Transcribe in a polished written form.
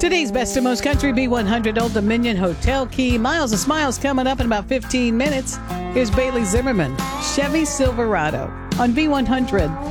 Today's Best of Most Country B100 Old Dominion Hotel Key. Miles of Smiles coming up in about 15 minutes. Here's Bailey Zimmerman, Chevy Silverado on B100.